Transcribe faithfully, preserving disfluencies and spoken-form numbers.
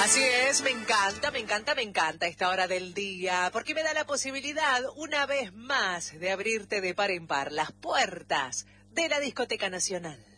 Así es, me encanta, me encanta, me encanta esta hora del día, porque me da la posibilidad, una vez más, de abrirte de par en par las puertas de la Discoteca Nacional.